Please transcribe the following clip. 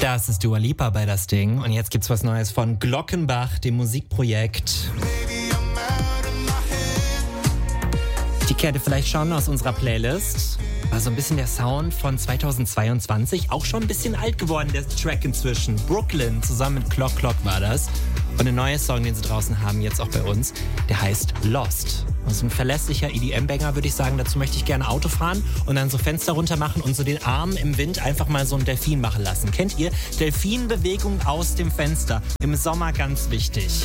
Das ist Dua Lipa bei Das Ding. Und jetzt gibt's was Neues von Glockenbach, dem Musikprojekt. Die kennt ihr vielleicht schon aus unserer Playlist. War so ein bisschen der Sound von 2022. Auch schon ein bisschen alt geworden, der Track inzwischen. Brooklyn zusammen mit Clock Clock war das. Und ein neuer Song, den sie draußen haben, jetzt auch bei uns, der heißt Lost. Also ein verlässlicher EDM-Banger, würde ich sagen. Dazu möchte ich gerne Auto fahren und dann so Fenster runter machen und so den Arm im Wind einfach mal so einen Delfin machen lassen. Kennt ihr? Delfinbewegung aus dem Fenster. Im Sommer ganz wichtig.